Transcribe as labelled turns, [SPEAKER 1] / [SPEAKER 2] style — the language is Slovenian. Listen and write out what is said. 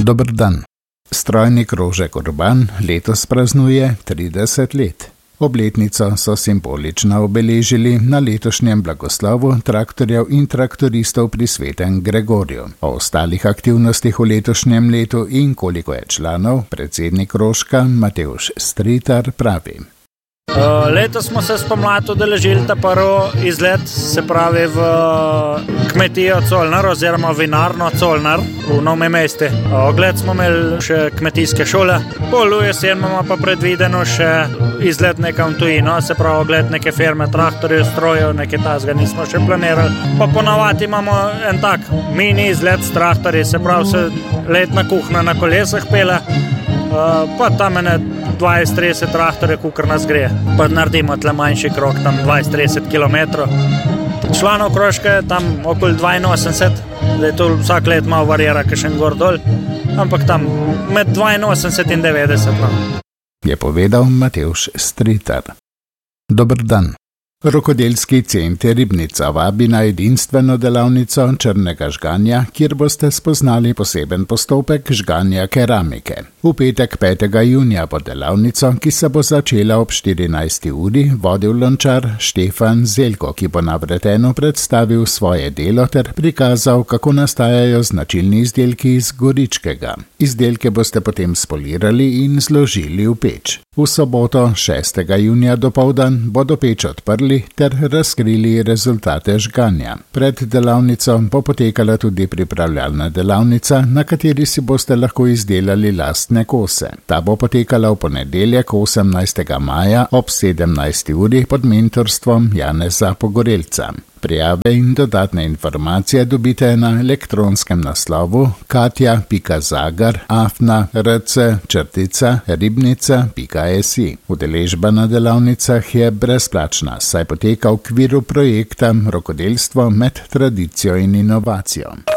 [SPEAKER 1] Dober dan. Strojni krožek Urban letos praznuje 30 let. Obletnico so simbolično obeležili na letošnjem blagoslovu traktorjev in traktoristov pri Svetem Gregorju. O ostalih aktivnostih v letošnjem letu in koliko je članov, predsednik krožka Matevž Stritar pravi.
[SPEAKER 2] Letos smo se spomladi udeležili ta prvi izlet, se pravi v kmetijo Colnar oziroma vinarno Colnar v Novem mestu. Ogled smo imeli še kmetijske šole, bolj v jesen imamo pa predvideno še izlet nekam v tujino, se pravi ogled neke firme, traktorjev, strojev, nekaj tazga nismo še planirali. Pa ponavadi imamo en tak mini izlet s traktorji, se pravi se letna kuhna na kolesah pele, pa tam ene 20-30 traktorje, kukor nas gre. Pa naredimo tle manjši krok, tam 20-30 km. Članov krožka je tam okoli 82, da je to vsak let malo varira, kakšen gor dol, ampak tam med 82 in 90. No.
[SPEAKER 1] Je povedal Matevž Stritar. Dober dan. Rokodelski center Ribnica vabi na edinstveno delavnico črnega žganja, kjer boste spoznali poseben postopek žganja keramike. V petek 5. junija bo delavnico, ki se bo začela ob 14. uri, vodil lončar Štefan Zelko, ki bo na vretenu predstavil svoje delo ter prikazal, kako nastajajo značilni izdelki iz goričkega. Izdelke boste potem spolirali in zložili v peč. V soboto 6. junija dopoldan bodo peč odprli ter razkrili rezultate žganja. Pred delavnico bo potekala tudi pripravljalna delavnica, na kateri si boste lahko izdelali lastne kose. Ta bo potekala v ponedeljek 18. maja ob 17. uri pod mentorstvom Janeza Pogorelca. Prijave in dodatne informacije dobite na elektronskem naslovu katja.zagar@rc-ribnica.si. Udeležba na delavnicah je brezplačna, saj poteka v okviru projekta Rokodelstvo med tradicijo in inovacijo.